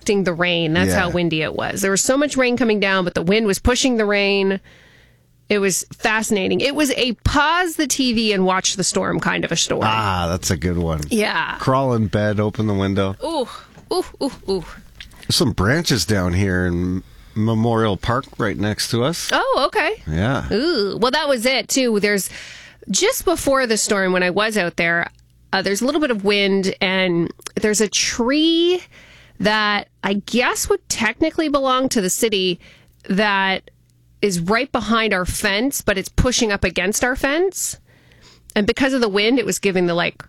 conducting the rain. That's how windy it was. There was so much rain coming down, but the wind was pushing the rain. It was fascinating. It was a pause the TV and watch the storm kind of a story. Ah, that's a good one. Yeah. Crawl in bed, open the window. Ooh, ooh, ooh, ooh. There's some branches down here in Memorial Park right next to us. Oh, okay. Yeah. Ooh, well, that was it, too. There's just before the storm, when I was out there, there's a little bit of wind, and there's a tree that I guess would technically belong to the city that is right behind our fence, but it's pushing up against our fence. And because of the wind, it was giving the like...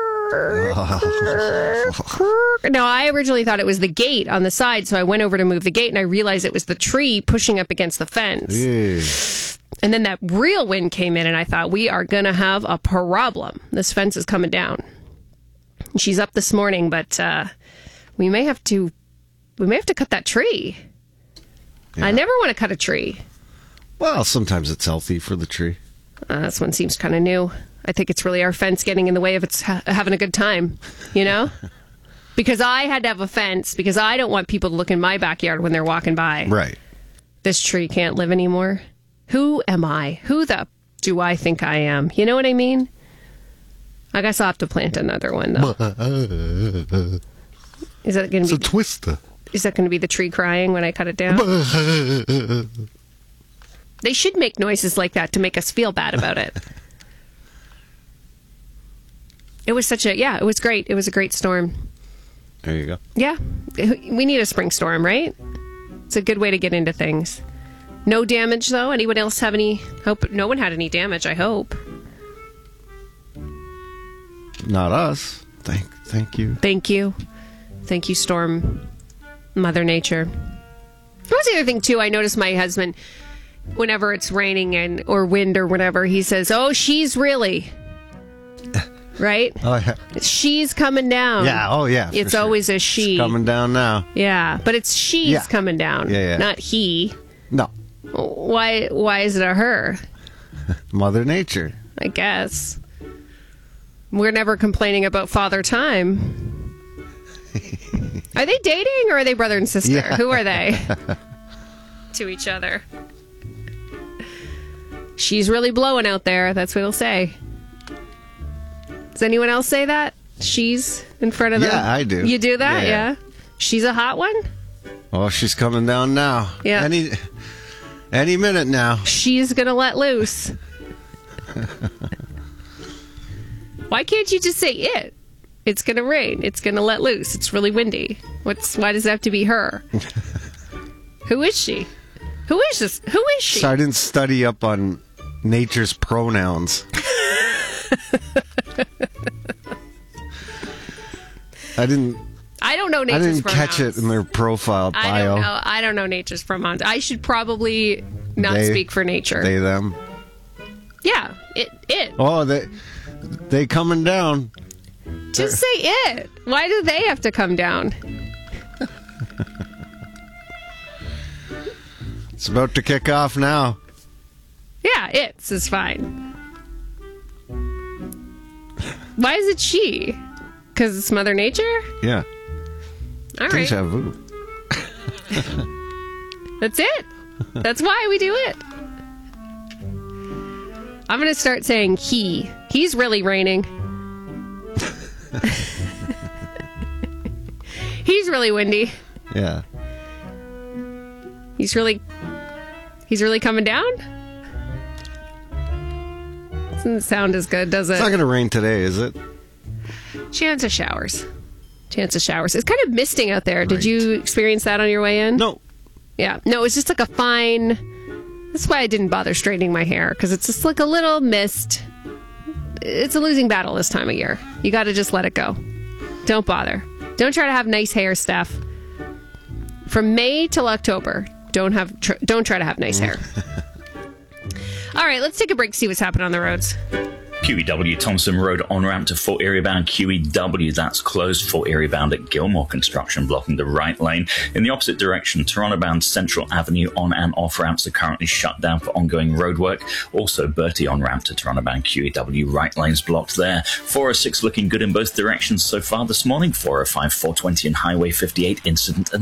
No, I originally thought it was the gate on the side, so I went over to move the gate, and I realized it was the tree pushing up against the fence. Yeah. And then that real wind came in, and I thought, we are going to have a problem. This fence is coming down. She's up this morning, but we may have to cut that tree. Yeah. I never want to cut a tree. Well, sometimes it's healthy for the tree. This one seems kind of new. I think it's really our fence getting in the way of its having a good time, you know? Because I had to have a fence because I don't want people to look in my backyard when they're walking by. Right. This tree can't live anymore. Who am I? Who the do I think I am? You know what I mean? I guess I'll have to plant another one, though. Is that going to be... It's a twister. Is that going to be the tree crying when I cut it down? They should make noises like that to make us feel bad about it. It was it was great. It was a great storm. There you go. Yeah. We need a spring storm, right? It's a good way to get into things. No damage, though? Anyone else have any... Hope no one had any damage, I hope. Not us. Thank you. Thank you. Thank you, Storm Mother Nature. What was the other thing, too? I noticed my husband, whenever it's raining or wind or whatever, he says, oh, she's really... Right? Oh, yeah. She's coming down. Yeah, oh, yeah. It's always a she. It's coming down now. Yeah, but it's she's coming down, not he. No. Why is it a her? Mother Nature. I guess. We're never complaining about Father Time. Are they dating or are they brother and sister? Yeah. Who are they? To each other. She's really blowing out there. That's what he'll say. Does anyone else say that? She's in front of them? Yeah, I do. You do that? Yeah. She's a hot one? Oh, she's coming down now. Yeah. Any minute now. She's going to let loose. Why can't you just say it? It's going to rain. It's going to let loose. It's really windy. Why does it have to be her? Who is she? Who is this? Who is she? So I didn't study up on nature's pronouns. I don't know nature's pronouns. Catch it in their profile bio. I don't know nature's pronouns. I should probably not speak for nature. They, them. Yeah, it. Oh, they coming down. Just say it. Why do they have to come down? It's about to kick off now. Yeah, it's fine. Why is it she? Because it's Mother Nature? Yeah. All right. Deja vu. That's it. That's why we do it. I'm going to start saying he. He's really raining. He's really windy. Yeah. He's really coming down? Doesn't sound as good, does it? It's not going to rain today, is it? Chance of showers. It's kind of misting out there. Right. Did you experience that on your way in? No. Yeah. No, it's just like a fine... That's why I didn't bother straightening my hair, because it's just like a little mist. It's a losing battle this time of year. You got to just let it go. Don't bother. Don't try to have nice hair, Steph. From May till October, don't try to have nice hair. All right, let's take a break, see what's happening on the roads. QEW Thompson Road on-ramp to Fort Erie bound QEW, that's closed. Fort Erie bound at Gilmore Construction blocking the right lane. In the opposite direction, Toronto bound Central Avenue on and off ramps are currently shut down for ongoing roadwork. Also, Bertie on-ramp to Toronto bound QEW, right lanes blocked there. 406 looking good in both directions so far this morning. 405, 420 and Highway 58 incident